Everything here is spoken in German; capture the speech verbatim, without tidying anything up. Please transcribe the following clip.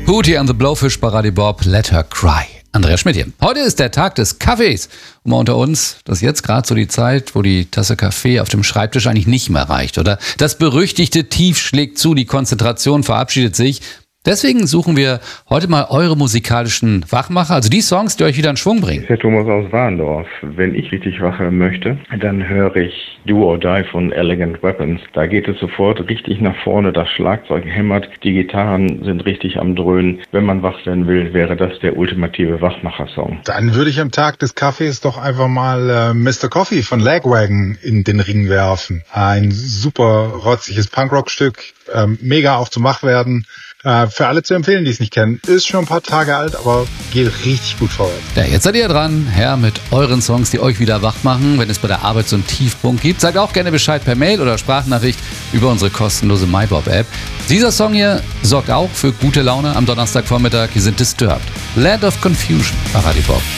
Hootie and the Blowfish bei Radio Bob, Let Her Cry. Andreas Schmidt hier. Heute ist der Tag des Kaffees. Und mal unter uns, das ist jetzt gerade so die Zeit, wo die Tasse Kaffee auf dem Schreibtisch eigentlich nicht mehr reicht, oder? Das berüchtigte Tief schlägt zu, die Konzentration verabschiedet sich. Deswegen suchen wir heute mal eure musikalischen Wachmacher, also die Songs, die euch wieder in Schwung bringen. Das ist der Thomas aus Warndorf. Wenn ich richtig wache möchte, dann höre ich Do or Die von Elegant Weapons. Da geht es sofort richtig nach vorne, das Schlagzeug hämmert, die Gitarren sind richtig am Dröhnen. Wenn man wach sein will, wäre das der ultimative Wachmacher-Song. Dann würde ich am Tag des Kaffees doch einfach mal äh, Mister Coffee von Lagwagon in den Ring werfen. Ein super rotziges Punkrock-Stück, äh, mega auch zum Wachwerden. Äh, für alle zu empfehlen, die es nicht kennen. Ist schon ein paar Tage alt, aber geht richtig gut vorwärts. Ja, jetzt seid ihr dran, Herr, mit euren Songs, die euch wieder wach machen. Wenn es bei der Arbeit so einen Tiefpunkt gibt, sagt auch gerne Bescheid per Mail oder Sprachnachricht über unsere kostenlose MyBob-App. Dieser Song hier sorgt auch für gute Laune am Donnerstagvormittag. Hier sind Disturbed. Land of Confusion bei Radio Bob.